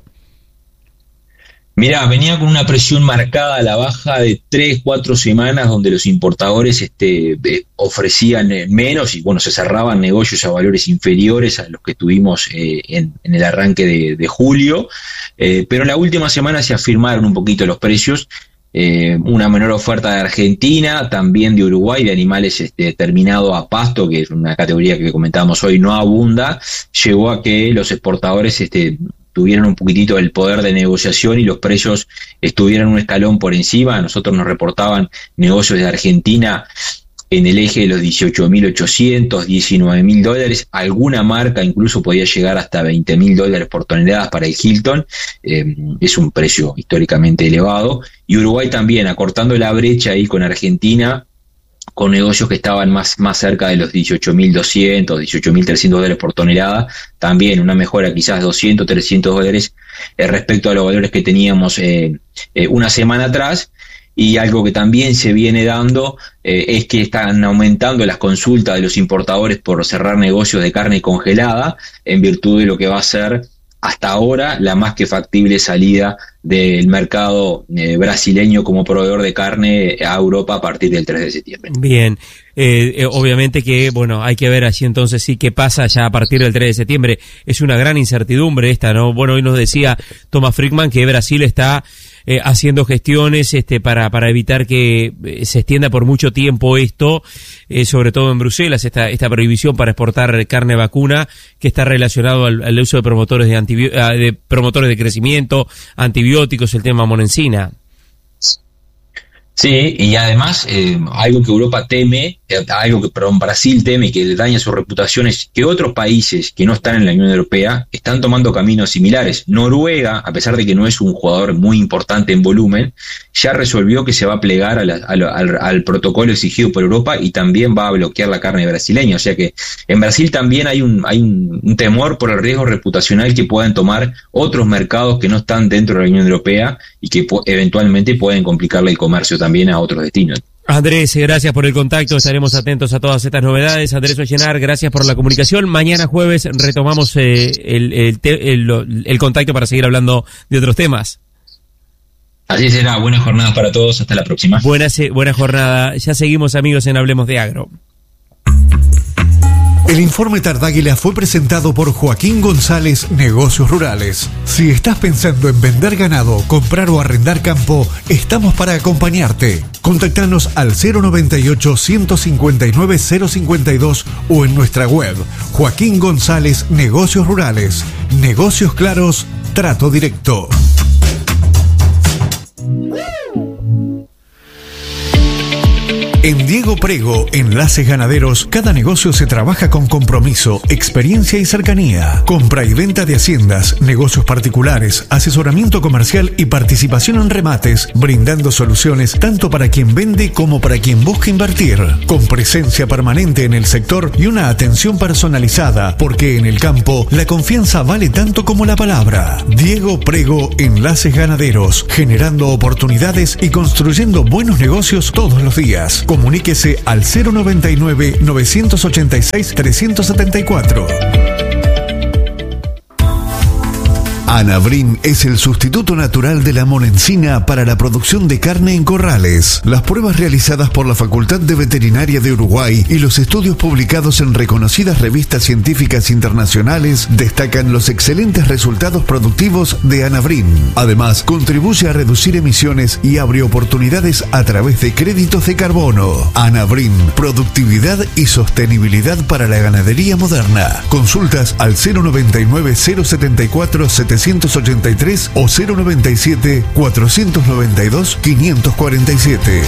Mirá, venía con una presión marcada a la baja de tres, cuatro semanas donde los importadores este, ofrecían menos y bueno, se cerraban negocios a valores inferiores a los que tuvimos eh, en, en el arranque de, de julio, eh, pero en la última semana se afirmaron un poquito los precios. Eh, una menor oferta de Argentina, también de Uruguay, de animales este, terminados a pasto, que es una categoría que comentábamos hoy, no abunda, llevó a que los exportadores este, tuvieran un poquitito el poder de negociación y los precios estuvieran un escalón por encima. A nosotros nos reportaban negocios de Argentina en el eje de los dieciocho mil ochocientos, diecinueve mil dólares, alguna marca incluso podía llegar hasta veinte mil dólares por toneladas para el Hilton, eh, es un precio históricamente elevado, y Uruguay también acortando la brecha ahí con Argentina, con negocios que estaban más, más cerca de los dieciocho mil doscientos, dieciocho mil trescientos dólares por tonelada, también una mejora quizás doscientos, trescientos dólares eh, respecto a los valores que teníamos eh, eh, una semana atrás. Y algo que también se viene dando eh, es que están aumentando las consultas de los importadores por cerrar negocios de carne congelada en virtud de lo que va a ser hasta ahora la más que factible salida del mercado eh, brasileño como proveedor de carne a Europa a partir del tres de septiembre. Bien, eh, eh, obviamente que, bueno, hay que ver allí entonces sí qué pasa ya a partir del tres de septiembre. Es una gran incertidumbre esta, ¿no? Bueno, hoy nos decía Thomas Friedman que Brasil está eh, haciendo gestiones este para para evitar que eh, se extienda por mucho tiempo esto, eh, sobre todo en Bruselas, esta esta prohibición para exportar carne vacuna que está relacionado al, al uso de promotores de, antibi- de promotores de crecimiento, antibióticos, el tema monencina. Sí, y además eh, algo que Europa teme, eh, algo que perdón, Brasil teme y que daña su reputación es que otros países que no están en la Unión Europea están tomando caminos similares. Noruega, a pesar de que no es un jugador muy importante en volumen, ya resolvió que se va a plegar a la, a la, al, al protocolo exigido por Europa y también va a bloquear la carne brasileña. O sea que en Brasil también hay un, hay un, un temor por el riesgo reputacional que puedan tomar otros mercados que no están dentro de la Unión Europea y que po- eventualmente pueden complicarle el comercio también también a otros destinos. Andrés, gracias por el contacto, estaremos atentos a todas estas novedades. Andrés Ollenar, gracias por la comunicación. Mañana jueves retomamos eh, el, el, te, el, el contacto para seguir hablando de otros temas. Así será, buenas jornadas para todos, hasta la próxima. Buena, buena jornada, ya seguimos amigos en Hablemos de Agro. El informe Tardáguila fue presentado por Joaquín González, Negocios Rurales. Si estás pensando en vender ganado, comprar o arrendar campo, estamos para acompañarte. Contactanos al cero noventa y ocho, ciento cincuenta y nueve, cero cincuenta y dos o en nuestra web Joaquín González, Negocios Rurales. Negocios claros, trato directo. En Diego Prego, Enlaces Ganaderos, cada negocio se trabaja con compromiso, experiencia y cercanía. Compra y venta de haciendas, negocios particulares, asesoramiento comercial y participación en remates, brindando soluciones tanto para quien vende como para quien busca invertir. Con presencia permanente en el sector y una atención personalizada, porque en el campo la confianza vale tanto como la palabra. Diego Prego, Enlaces Ganaderos, generando oportunidades y construyendo buenos negocios todos los días. Comuníquese al cero noventa y nueve, novecientos ochenta y seis, trescientos setenta y cuatro. Anabrin es el sustituto natural de la monencina para la producción de carne en corrales. Las pruebas realizadas por la Facultad de Veterinaria de Uruguay y los estudios publicados en reconocidas revistas científicas internacionales destacan los excelentes resultados productivos de Anabrin. Además, contribuye a reducir emisiones y abre oportunidades a través de créditos de carbono. Anabrin, productividad y sostenibilidad para la ganadería moderna. Consultas al cero noventa y nueve, cero setenta y cuatro, setecientos ochenta y tres o cero noventa y siete, cuatrocientos noventa y dos, quinientos cuarenta y siete.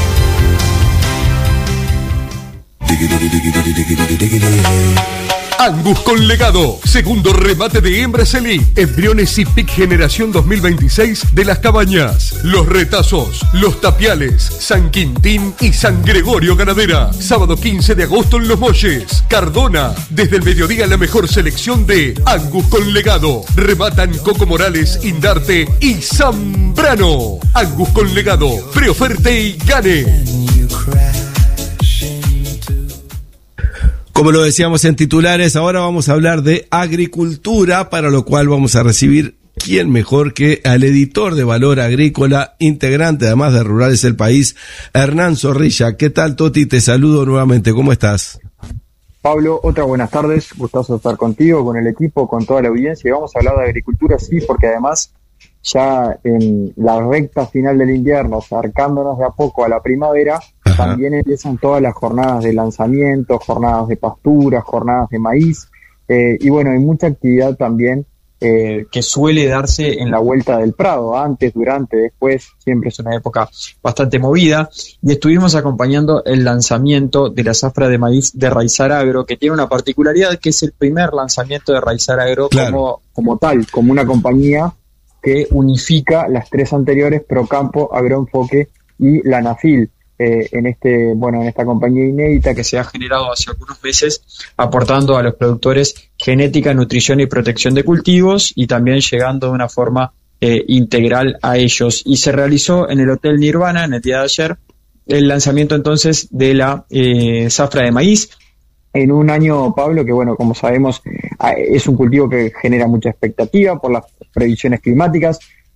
Angus con legado, segundo remate de hembras elite, embriones y pic generación dos mil veintiséis de Las Cabañas, Los Retazos, Los Tapiales, San Quintín y San Gregorio Ganadera. Sábado quince de agosto en Los Molles, Cardona, desde el mediodía la mejor selección de Angus con legado. Rematan Coco Morales, Indarte y Zambrano. Angus con legado, preoferte y gane. Como lo decíamos en titulares, ahora vamos a hablar de agricultura, para lo cual vamos a recibir quién mejor que al editor de Valor Agrícola, integrante además de Rurales El País, Hernán Zorrilla. ¿Qué tal, Toti? Te saludo nuevamente. ¿Cómo estás? Pablo, otra buenas tardes. Gustoso estar contigo, con el equipo, con toda la audiencia. Y vamos a hablar de agricultura, sí, porque además ya en la recta final del invierno, acercándonos de a poco a la primavera, ajá, también empiezan todas las jornadas de lanzamiento, jornadas de pastura, jornadas de maíz, eh, y bueno, hay mucha actividad también eh, que suele darse en la vuelta del Prado, antes, durante, después, siempre es una época bastante movida, y estuvimos acompañando el lanzamiento de la zafra de maíz de Raizar Agro, que tiene una particularidad, que es el primer lanzamiento de Raizar Agro, claro, como, como tal, como una compañía que unifica las tres anteriores, Procampo, Agroenfoque y la Anafil, eh, en este, bueno, en esta compañía inédita que se ha generado hace algunos meses, aportando a los productores genética, nutrición y protección de cultivos, y también llegando de una forma eh, integral a ellos. Y se realizó en el Hotel Nirvana, en el día de ayer, el lanzamiento entonces de la eh, zafra de maíz, en un año, Pablo, que bueno, como sabemos, es un cultivo que genera mucha expectativa por las previsiones climáticas.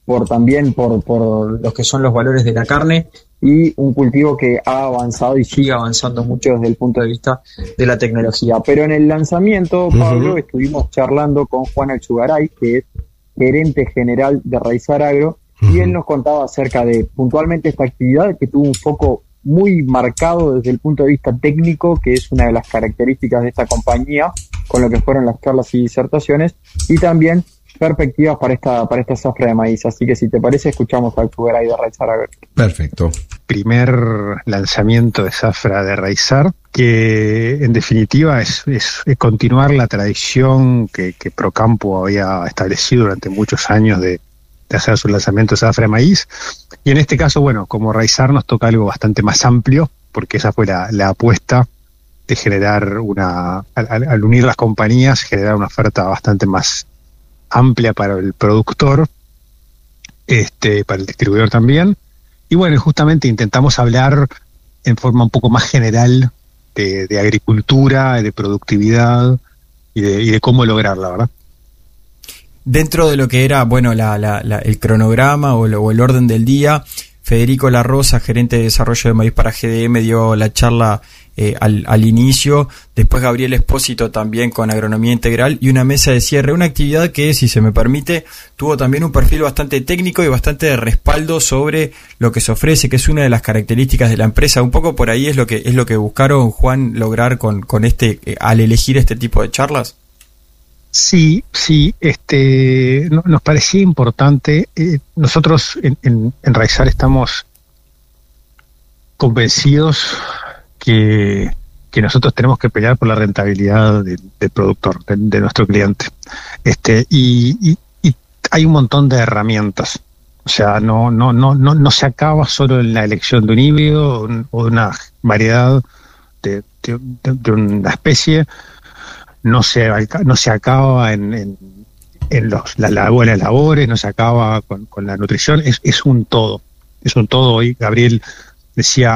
por también por, por los que son los valores de la carne, y un cultivo que ha avanzado y sigue avanzando mucho desde el punto de vista de la tecnología. Pero en el lanzamiento, Pablo, uh-huh. estuvimos charlando con Juan Alzugaray, que es gerente general de Raizar Agro, uh-huh. y él nos contaba acerca de puntualmente esta actividad que tuvo un foco muy marcado desde el punto de vista técnico, que es una de las características de esta compañía, con lo que fueron las charlas y disertaciones, y también perspectivas para esta para esta zafra de maíz. Así que si te parece, escuchamos al Alzugaray de Raizar Agro. Perfecto. Primer lanzamiento de zafra de Raizar, que en definitiva es, es, es continuar la tradición que, que Procampo había establecido durante muchos años de, de hacer su lanzamiento de zafra de maíz. Y en este caso, bueno, como Raizar nos toca algo bastante más amplio, porque esa fue la, la apuesta de generar una, al, al unir las compañías, generar una oferta bastante más amplia para el productor, este, para el distribuidor también. Y bueno, justamente intentamos hablar en forma un poco más general de, de agricultura, de productividad y de, y de cómo lograrla, ¿verdad? Dentro de lo que era, bueno, la, la, la, el cronograma o, lo, o el orden del día, Federico La Rosa, gerente de desarrollo de maíz para G D M, dio la charla eh, al, al inicio. Después Gabriel Espósito también con agronomía integral y una mesa de cierre. Una actividad que, si se me permite, tuvo también un perfil bastante técnico y bastante de respaldo sobre lo que se ofrece, que es una de las características de la empresa. Un poco por ahí es lo que es lo que buscaron, Juan, lograr con, con este eh, al elegir este tipo de charlas. Sí, sí, este, no, nos parecía importante. Eh, nosotros en, en, en Raizar estamos convencidos que, que nosotros tenemos que pelear por la rentabilidad de, del productor, de, de nuestro cliente. Este, y, y, y hay un montón de herramientas. O sea, no, no, no, no, no se acaba solo en la elección de un híbrido o de una variedad de, de, de, de una especie. No se, no se acaba en, en, en los, las, las buenas labores, no se acaba con, con la nutrición, es, es un todo, es un todo. Hoy Gabriel decía,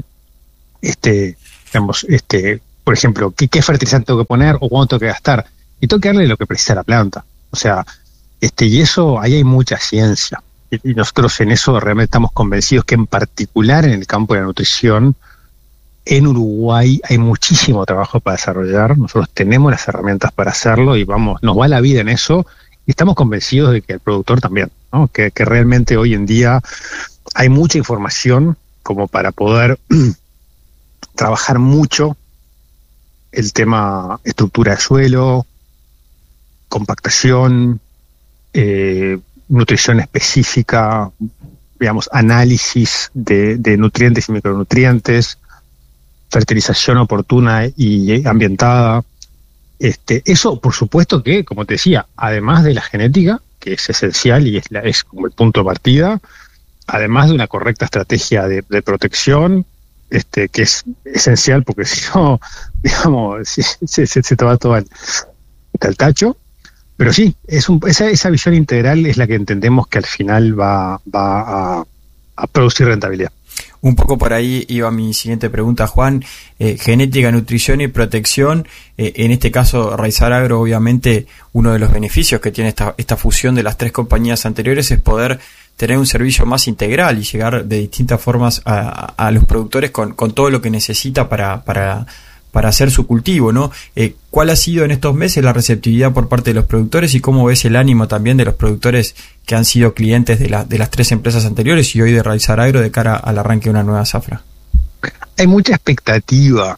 este, digamos, este, por ejemplo, ¿qué, qué fertilizante tengo que poner o cuánto tengo que gastar? Y tengo que darle lo que precisa la planta. O sea, este, y eso, ahí hay mucha ciencia. Y, y nosotros en eso realmente estamos convencidos que en particular en el campo de la nutrición, en Uruguay hay muchísimo trabajo para desarrollar. Nosotros tenemos las herramientas para hacerlo y vamos, nos va la vida en eso y estamos convencidos de que el productor también, ¿no? Que, que realmente hoy en día hay mucha información como para poder trabajar mucho el tema estructura de suelo, compactación, eh, nutrición específica, digamos, análisis de, de nutrientes y micronutrientes, fertilización oportuna y ambientada. Este, eso, por supuesto que, como te decía, además de la genética, que es esencial y es, la, es como el punto de partida, además de una correcta estrategia de, de protección, este, que es esencial porque si no, digamos, se, se, se te va todo al, al tacho. Pero sí, es un, esa, esa visión integral es la que entendemos que al final va, va a, a producir rentabilidad. Un poco por ahí iba mi siguiente pregunta, Juan. Eh, genética, nutrición y protección. Eh, en este caso, Raizar Agro, obviamente, uno de los beneficios que tiene esta, esta fusión de las tres compañías anteriores es poder tener un servicio más integral y llegar de distintas formas a, a los productores con, con todo lo que necesita para, para, para hacer su cultivo, ¿no? Eh, ¿Cuál ha sido en estos meses la receptividad por parte de los productores y cómo ves el ánimo también de los productores que han sido clientes de, la, de las tres empresas anteriores y hoy de Raizar Agro de cara al arranque de una nueva zafra? Hay mucha expectativa,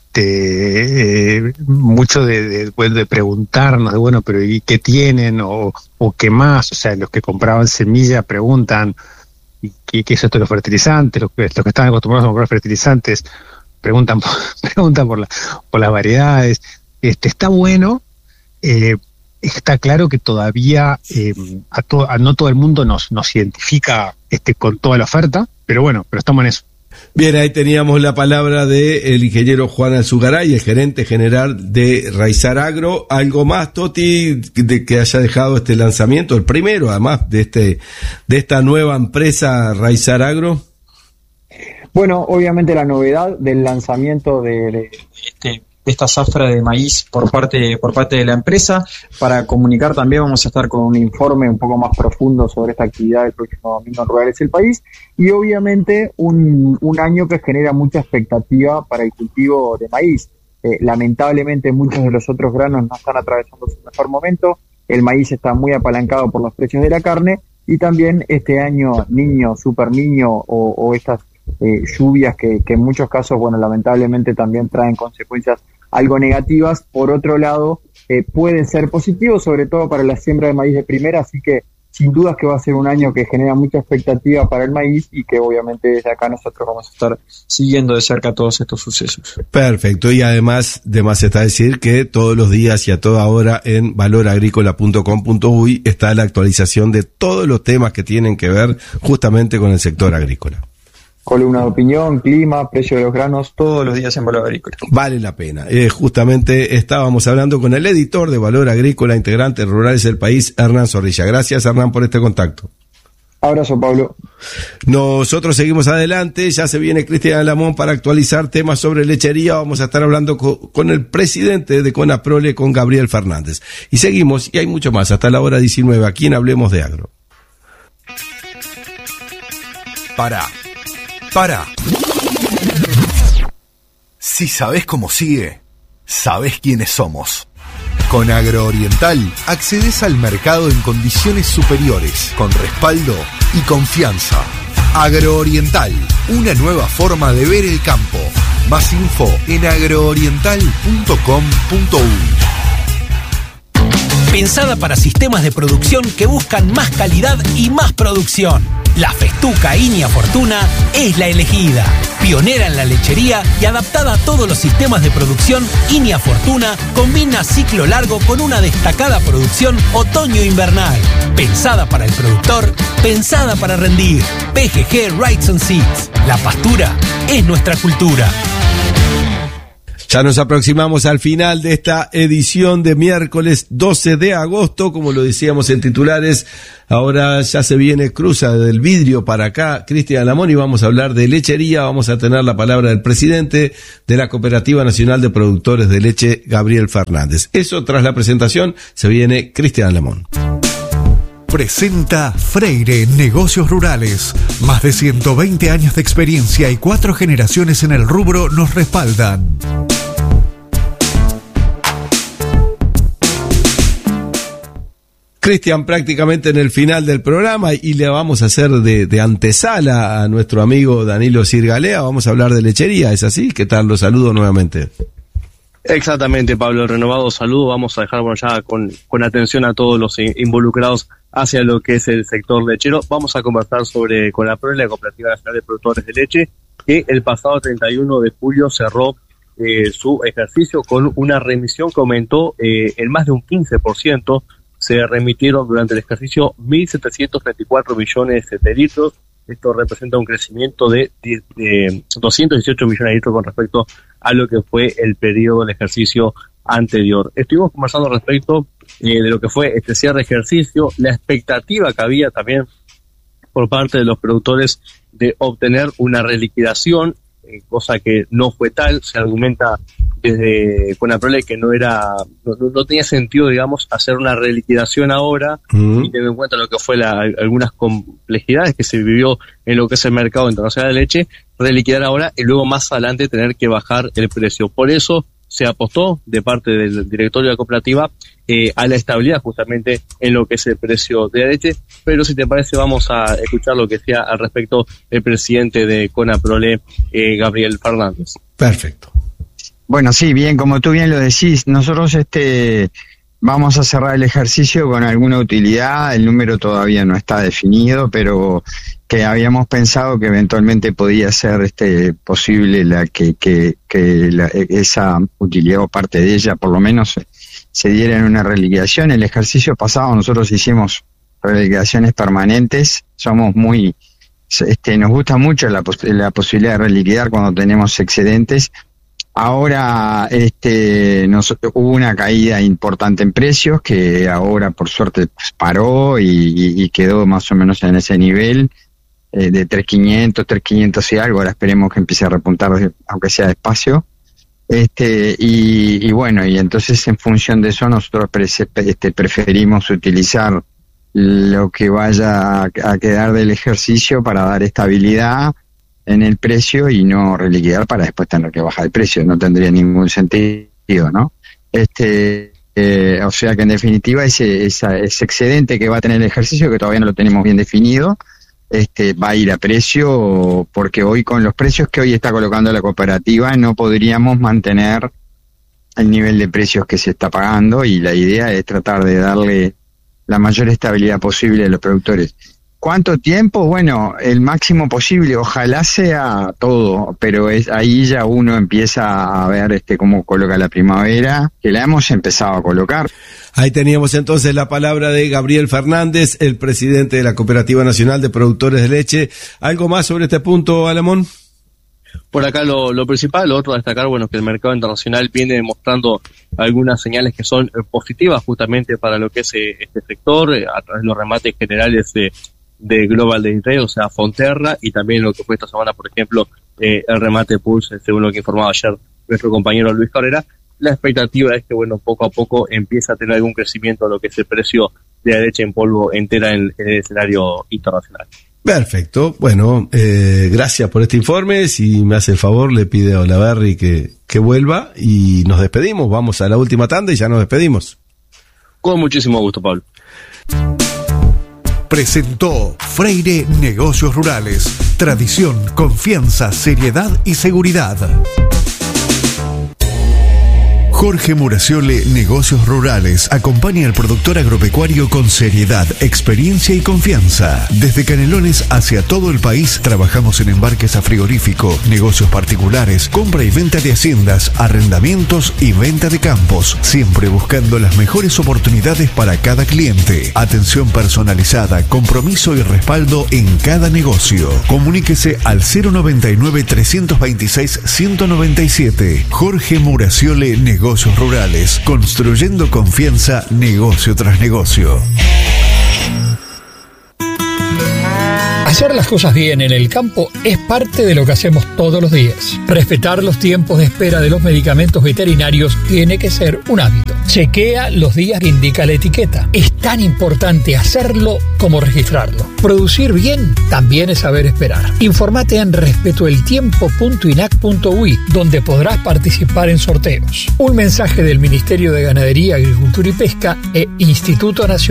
este, eh, mucho de, de, de, de preguntarnos, de, bueno, pero ¿y qué tienen? O, o qué más, o sea, los que compraban semilla preguntan, ¿y qué, qué es esto de los fertilizantes? Los que, los que están acostumbrados a comprar fertilizantes preguntan por, preguntan por, la, por las variedades. Este, está bueno, eh, está claro que todavía eh, a, to, a no todo el mundo nos, nos identifica este, con toda la oferta, pero bueno, pero estamos en eso. Bien, ahí teníamos la palabra del ingeniero Juan Alzugaray, el gerente general de Raizar Agro. ¿Algo más, Toti, de que haya dejado este lanzamiento, el primero además de este de esta nueva empresa Raizar Agro? Bueno, obviamente la novedad del lanzamiento de, de este de esta zafra de maíz por parte, por parte de la empresa. Para comunicar también vamos a estar con un informe un poco más profundo sobre esta actividad el próximo domingo en Rurales del País, y obviamente un, un año que genera mucha expectativa para el cultivo de maíz. Eh, lamentablemente muchos de los otros granos no están atravesando su mejor momento, el maíz está muy apalancado por los precios de la carne, y también este año niño, super niño o, o estas eh, lluvias que, que en muchos casos, bueno, lamentablemente también traen consecuencias algo negativas. Por otro lado, eh, pueden ser positivos, sobre todo para la siembra de maíz de primera, así que sin dudas que va a ser un año que genera mucha expectativa para el maíz y que obviamente desde acá nosotros vamos a estar siguiendo de cerca todos estos sucesos. Perfecto, y además, de más está decir que todos los días y a toda hora en valor agrícola punto com punto uy está la actualización de todos los temas que tienen que ver justamente con el sector agrícola. Columna de opinión, clima, precio de los granos, todos los días en Valor Agrícola. Vale la pena. Eh, justamente estábamos hablando con el editor de Valor Agrícola, integrante de Rurales del País, Hernán Zorrilla. Gracias, Hernán, por este contacto. Abrazo, Pablo. Nosotros seguimos adelante, ya se viene Cristian Lamón para actualizar temas sobre lechería. Vamos a estar hablando co- con el presidente de CONAPROLE, con Gabriel Fernández. Y seguimos, y hay mucho más, hasta la hora diecinueve, aquí en Hablemos de Agro. Para. Para. Si sabés cómo sigue, sabés quiénes somos. Con Agrooriental accedes al mercado en condiciones superiores, con respaldo y confianza. Agrooriental, una nueva forma de ver el campo. Más info en agrooriental punto com punto uy. Pensada para sistemas de producción que buscan más calidad y más producción. La Festuca Inia Fortuna es la elegida. Pionera en la lechería y adaptada a todos los sistemas de producción, Inia Fortuna combina ciclo largo con una destacada producción otoño-invernal. Pensada para el productor, pensada para rendir. P G G Wrightson Seeds. La pastura es nuestra cultura. Ya nos aproximamos al final de esta edición de miércoles doce de agosto, como lo decíamos en titulares. Ahora ya se viene, cruza del vidrio para acá Cristian Lamón y vamos a hablar de lechería. Vamos a tener la palabra del presidente de la Cooperativa Nacional de Productores de Leche, Gabriel Fernández. Eso tras la presentación, se viene Cristian Lamón. Presenta Freire Negocios Rurales. Más de ciento veinte años de experiencia y cuatro generaciones en el rubro nos respaldan. Cristian, prácticamente en el final del programa, y le vamos a hacer de, de antesala a nuestro amigo Danilo Sirgalea. Vamos a hablar de lechería, ¿es así? ¿Qué tal? Los saludo nuevamente. Exactamente, Pablo, renovado saludo. Vamos a dejar, bueno, ya con, con atención a todos los involucrados hacia lo que es el sector lechero. Vamos a conversar sobre CONAPROLE, la Cooperativa Nacional de Productores de Leche, que el pasado treinta y uno de julio cerró eh, su ejercicio con una remisión que aumentó eh, en más de un quince por ciento. Se remitieron durante el ejercicio mil setecientos treinta y cuatro millones de litros. Esto representa un crecimiento de, de, de doscientos dieciocho millones de litros con respecto a lo que fue el periodo del ejercicio anterior. Estuvimos conversando respecto eh, de lo que fue este cierre de ejercicio, la expectativa que había también por parte de los productores de obtener una reliquidación, eh, cosa que no fue tal. Se argumenta desde CONAPROLE que no era, no, no tenía sentido, digamos, hacer una reliquidación ahora, uh-huh. y teniendo en cuenta lo que fue la, algunas complejidades que se vivió en lo que es el mercado internacional de leche, reliquidar ahora y luego más adelante tener que bajar el precio. Por eso se apostó de parte del directorio de la cooperativa eh, a la estabilidad justamente en lo que es el precio de la leche. Pero si te parece, vamos a escuchar lo que decía al respecto el presidente de CONAPROLE, eh, Gabriel Fernández. Perfecto. Bueno, sí, bien, como tú bien lo decís, nosotros este vamos a cerrar el ejercicio con alguna utilidad. El número todavía no está definido, pero que habíamos pensado que eventualmente podía ser este posible la que que, que la, esa utilidad o parte de ella por lo menos se diera en una reliquidación. El ejercicio pasado nosotros hicimos reliquidaciones permanentes, somos muy este nos gusta mucho la, la posibilidad de reliquidar cuando tenemos excedentes. Ahora este nos, hubo una caída importante en precios que ahora por suerte pues, paró y, y, y quedó más o menos en ese nivel eh, de tres mil quinientos, tres mil quinientos y algo. Ahora esperemos que empiece a repuntar aunque sea despacio. Este, y, y bueno, y entonces en función de eso nosotros pre este, preferimos utilizar lo que vaya a, a quedar del ejercicio para dar estabilidad en el precio y no reliquidar para después tener que bajar el precio. No tendría ningún sentido, ¿no? Este, eh, o sea que en definitiva ese, esa, ese excedente que va a tener el ejercicio, que todavía no lo tenemos bien definido, este, va a ir a precio, porque hoy con los precios que hoy está colocando la cooperativa no podríamos mantener el nivel de precios que se está pagando, y la idea es tratar de darle la mayor estabilidad posible a los productores. ¿Cuánto tiempo? Bueno, el máximo posible, ojalá sea todo, pero es ahí ya uno empieza a ver este cómo coloca la primavera, que la hemos empezado a colocar. Ahí teníamos entonces la palabra de Gabriel Fernández, el presidente de la Cooperativa Nacional de Productores de Leche. ¿Algo más sobre este punto, Alamón? Por acá lo, lo principal, lo otro a destacar, bueno, que el mercado internacional viene mostrando algunas señales que son eh, positivas justamente para lo que es eh, este sector, eh, a través de los remates generales de, de Global Day Trade, o sea, Fonterra, y también lo que fue esta semana, por ejemplo, eh, el remate Pulse, según lo que informaba ayer nuestro compañero Luis Cabrera. La expectativa es que, bueno, poco a poco empieza a tener algún crecimiento lo que es el precio de la leche en polvo entera en, en el escenario internacional. Perfecto. Bueno, eh, gracias por este informe. Si me hace el favor, le pide a Olaverry que, que vuelva y nos despedimos. Vamos a la última tanda y ya nos despedimos. Con muchísimo gusto, Pablo. Presentó Freire Negocios Rurales. Tradición, confianza, seriedad y seguridad. Jorge Muraciole, Negocios Rurales, acompaña al productor agropecuario con seriedad, experiencia y confianza. Desde Canelones hacia todo el país trabajamos en embarques a frigorífico, negocios particulares, compra y venta de haciendas, arrendamientos y venta de campos, siempre buscando las mejores oportunidades para cada cliente. Atención personalizada, compromiso y respaldo en cada negocio. Comuníquese al cero noventa y nueve, trescientos veintiséis, ciento noventa y siete. Jorge Muraciole, Negocios Rurales, construyendo confianza negocio tras negocio. Hacer las cosas bien en el campo es parte de lo que hacemos todos los días. Respetar los tiempos de espera de los medicamentos veterinarios tiene que ser un hábito. Chequea los días que indica la etiqueta. Es tan importante hacerlo como registrarlo. Producir bien también es saber esperar. Infórmate en respetoeltiempo punto inac punto uy, donde podrás participar en sorteos. Un mensaje del Ministerio de Ganadería, Agricultura y Pesca e Instituto Nacional